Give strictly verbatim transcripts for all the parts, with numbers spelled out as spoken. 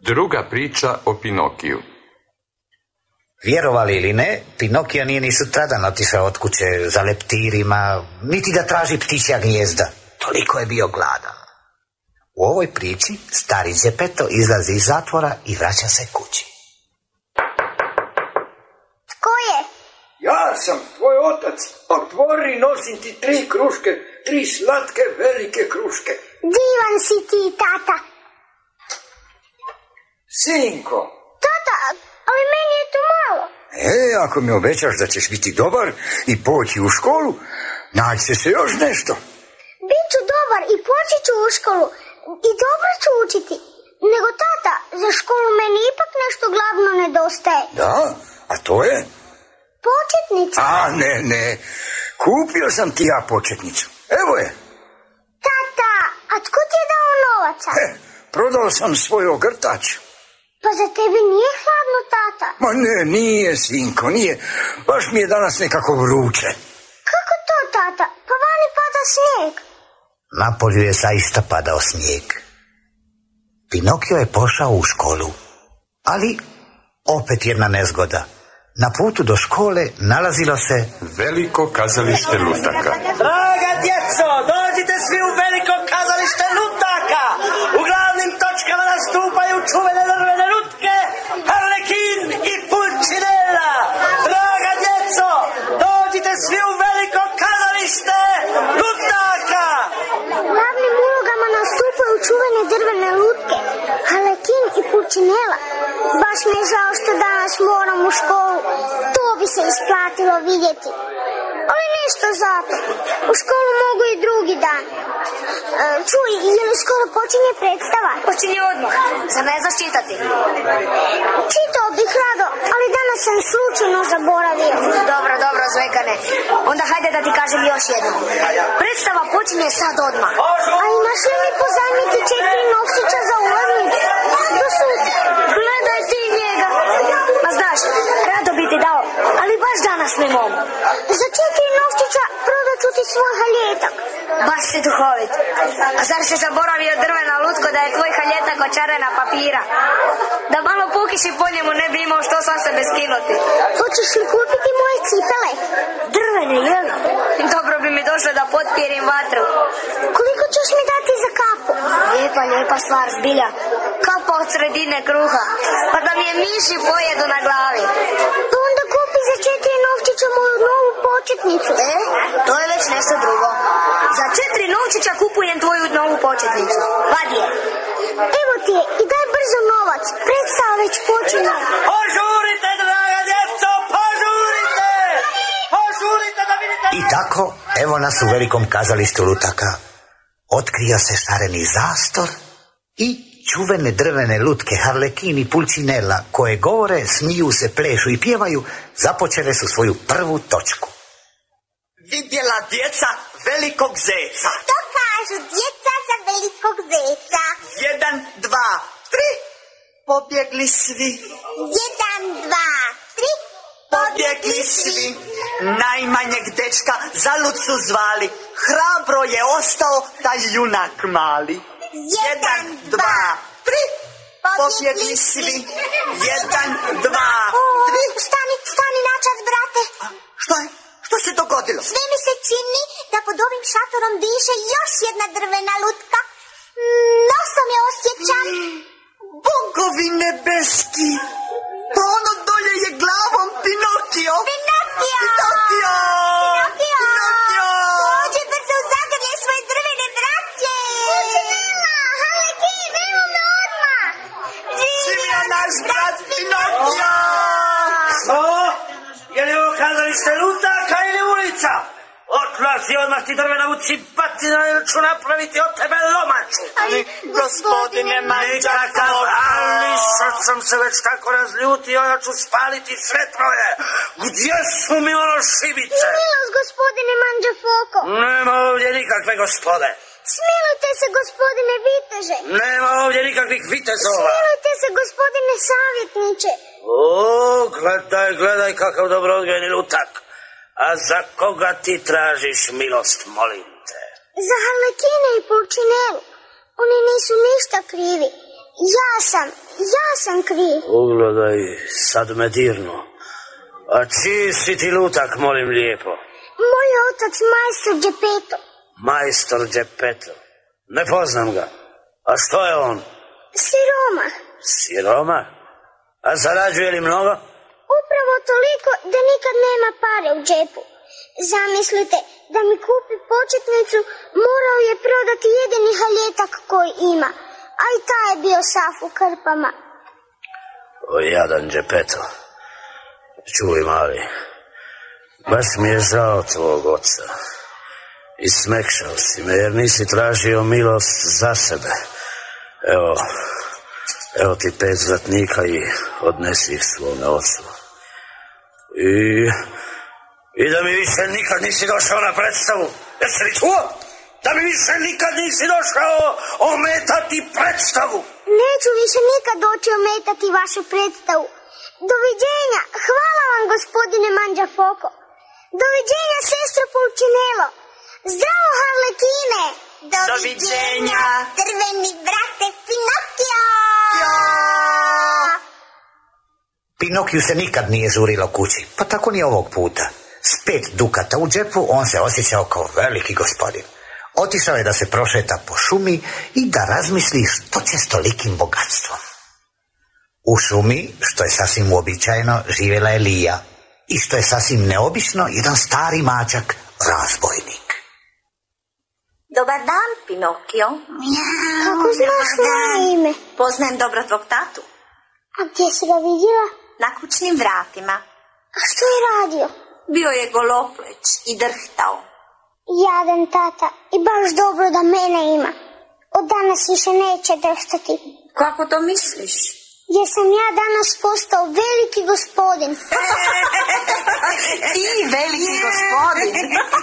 Druga priča o Pinokiju. Vjerovali ili ne, Pinokio nije ni sutradan otišao od kuće za leptirima, niti da traži ptičja gnijezda. Toliko je bio gladan. U ovoj priči stari Đepeto izlazi iz zatvora i vraća se kući. Tko je? Ja sam tvoj otac. Otvori, nosim ti tri kruške, tri slatke velike kruške. Divan si ti, tata. Sinko. Tata, ali meni je to malo. E, ako mi obećaš da ćeš biti dobar i poći u školu, naći se još nešto. Biću dobar i poći ću u školu i dobro ću učiti. Nego tata, za školu meni ipak nešto glavno nedostaje. Da? A to je? Početnica. A, ne, ne. Kupio sam ti ja početnicu. Evo je. Tata, a tko ti je dao novaca? E, prodao sam svoj ogrtač. Pa za tebi nije hladno, tata? Ma ne, nije, sinko, nije. Baš mi je danas nekako vruće. Kako to, tata? Pa vani pada snijeg. Napolju je zaista padao snijeg. Pinokio je pošao u školu, ali opet jedna nezgoda. Na putu do škole nalazilo se Veliko kazalište lutaka. Draga djeco, dođite svi u veliko kazalište lutaka. U glavnim točkama nastupaju čuvene drvene lutke, Harlekin i Pulcinella. Draga djeco, dođite svi u veliko kazalište lutaka. U glavnim ulogama nastupaju čuvene drvene lutke, Harlekin i Pulcinella. Baš mi je žao što danas moram u školu. To bi se isplatilo vidjeti. Ali ništa zato. U školu mogu i drugi dan. E, čuj, je li skoro počinje predstava? Počinje odmah. Zar ne znaš čitati? Čitao bih rado, ali danas sam slučajno zaboravio. Dobro, dobro, Zvekane. Onda hajde da ti kažem još jedno. Predstava počinje sad odmah. A imaš li mi pozajmiti četiri novčića za ulaznicu? Do sutra. Gledaj ti njega. Ma znaš, rado bi ti dao, ali baš danas ne mogu. Za četiri novčića prodat ću ti svoj haljetak. Baš si duhovit. A zar si zaboravio drvena lutko da je tvoj haljetak od čarena papira? Da malo pukiš i po njemu ne bi imao što sam sebe skinuti. Hoćeš li kupiti moje cipele? Drvene, jel? Dobro bi mi došlo da potpirim vatru. Koliko ćeš mi dati za kapu? Lijepa, lijepa stvar, zbilja. Kapa od sredine kruha. Pa da mi je miši pojedu na glavi. Pa onda kupi za četiri novčića moju novu početnicu. E, to je već nešto drugo. Za četiri novčića kupujem tvoju novu početnicu. Vadi je. Evo ti je i daj brzo novac. Predstava već počinje. Požurite, draga djeco, požurite! Požurite da vidite... I tako, evo nas u velikom kazalištu lutaka. Otkrio se šareni zastor i čuvene drvene lutke Harlekin i Pulcinella, koje govore, smiju se, plešu i pjevaju, započele su svoju prvu točku. Vidjela djeca velikog zeca. To kažu djeca za velikog zeca. Jedan, dva, tri. Pobjegli svi. Jedan, dva, tri. Pobjegli svi. Najmanjeg dečka zalud su zvali. Hrabro je ostao taj junak mali. Jedan, dva, tri. Pobjegli svi. Jedan, dva, tri. Stani, stani načas, brate. Što je? Što se dogodilo? Sve mi se čini da pod ovim šatorom diše još jedna drvena lutka. Nosom je osjećam. Bogovi nebeski! Pa ono dolje je glavom Pinokio! Pinokio! Pinokio! Pinokio! Pinokio! Dođe brzo u zagrlje svoje drvene braće! Pulcinella! Harlekin, evo me odmah! Živio naš brat Pinokio! Što? Je li ovo kazalište lutaka ili ulica? Otlazi odmah ti drvena uci batina ili ću napraviti od tebe lomaču. Ali, gospodine Manđakao, Ali sad sam se već tako razljutio, ja ću spaliti sve troje. Gdje su mi ono šibice? Milost, gospodine Manđafoko! Nema ovdje nikakve gospode. Smilujte se, gospodine viteže! Nema ovdje nikakvih vitezova. Smilujte se, gospodine savjetniče! O, gledaj, gledaj kakav dobro odgojeni lutak. A za koga ti tražiš milost, molim te? Za Harlekina i Pulcinellu. Oni nisu ništa krivi. Ja sam, ja sam kriv. Ugledaj, sad me dirnu. A čiji si ti lutak, molim lijepo? Moj otac, majstor Geppetto. Majstor Geppetto. Ne poznam ga. A što je on? Siroma. Siroma? A zarađuje li mnogo? Upravo toliko da nikad nema pare u džepu. Zamislite, da mi kupi početnicu, morao je prodati jedini haljetak koji ima. A i taj je bio sav u krpama. O, jadan Geppetto. Čuj, mali, baš mi je žao tvog oca. I smekšao si me, jer nisi tražio milost za sebe. Evo, evo ti pet zlatnika i odnesi ih svome ocu. I, i da mi više nikad nisi došao na predstavu. Jesi li čuo? Da mi više nikad nisi došao ometati predstavu. Neću više nikad doći ometati vašu predstavu. Doviđenja, hvala vam gospodine Mangiafoco. Doviđenja sestro Pulcinello. Zdravo Harlekine. Doviđenja, drveni brate Pinokio. Pinokiju se nikad nije žurilo kući, pa tako ni ovog puta. S pet dukata u džepu on se osjećao kao veliki gospodin. Otišao je da se prošeta po šumi i da razmisli što će s tolikim bogatstvom. U šumi, što je sasvim uobičajeno, živjela je Lija i što je sasvim neobično, jedan stari mačak, razbojnik. Dobar dan, Pinokio. Kako znaš moje ime? Poznajem dobro tvog tatu. A gdje si ga vidjela? Na kućnim vratima. A što je radio? Bio je golopleć i drhtao. Jadan tata, i baš dobro da mene ima. Od danas više neće drhtati. Kako to misliš? Jer sam ja danas postao veliki gospodin. Ti veliki gospodin.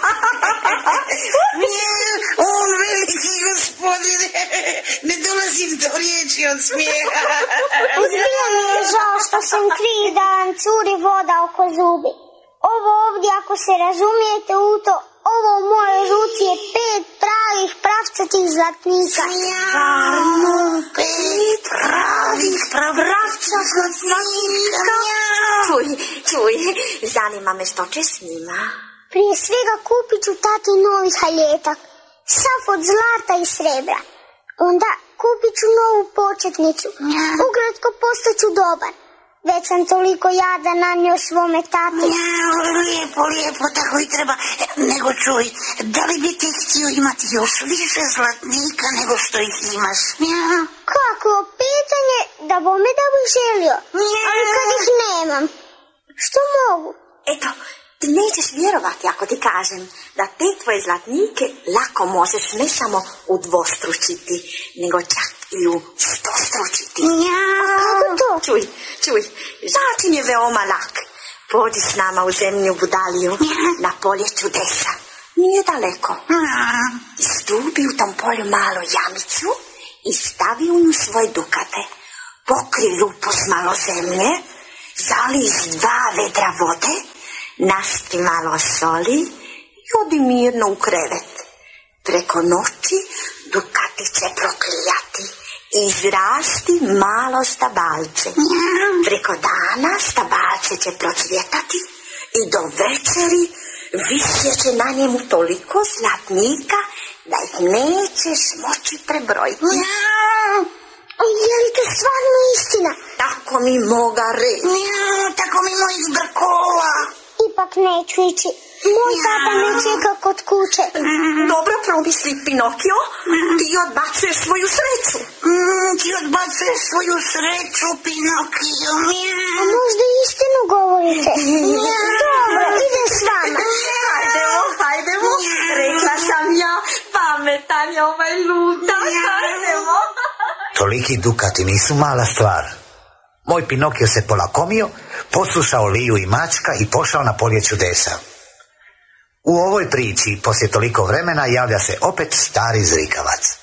On veliki gospodin. Ne dolazim do riječi od smijeha. Zbilja mi je žao što sam kriv da vam curi voda oko zubi. Ovo ovdje, ako se razumijete u to, ovo u mojoj ruci je pet pravih pravcatih zlatnika. Stvarno, pet pravih pravcatih zlatnika. Čuj, čuj, zanima me što će s njima. Prije svega kupit ću tati novi haljetak, sav od zlata i srebra. Onda kupit ću novu početnicu, ukratko postaću dobar. Već sam toliko jada nanio svome tati. Ja, lijepo, lijepo, tako i treba. Nego čuj, da li bi ti htio imati još više zlatnika nego što ih imaš? Ja. Kako pitanje, da bome da bi želio, ali kad ih nemam, što mogu? Eto, ti nećeš vjerovati ako ti kažem da te tvoje zlatnike lako možeš ne samo udvostručiti, nego čak i u stostručiti. Ja. Kako to? Čuj, čuj, začin je veoma lak. Pođi s nama u zemlju Budaliju, na polje čudesa. Nije daleko. Izdubi u tom polju malu jamicu i stavi u nju svoje dukate. Pokri lupu s malo zemlje, zali iz dva vedra vode, naspi malo soli i odi mirno u krevet. Preko noći dukati će proklijati i izrasti malo stabalce. Preko dana stabalce će procvjetati i do večeri više će na njemu toliko zlatnika da ih nećeš moći prebrojiti. Je li to stvarno istina? Tako mi moga reći. Tako mi mojih brkova. Ipak neću ići. Moj tata me čeka kod kuće. Dobro promisli, Pinokio. Ti odbacuješ svoju sreću. Mm, ti odbacuješ svoju sreću, Pinokio. A možda istinu govorite? Dobro, idem s vama. Hajdemo, hajdemo. Rekla sam ja, pametan je ovaj ludak. Hajdemo. Toliki dukati nisu mala stvar. Moj Pinokio se polakomio, poslušao Liju i mačka i pošao na polje čudesa. U ovoj priči, poslije toliko vremena, javlja se opet stari zrikavac.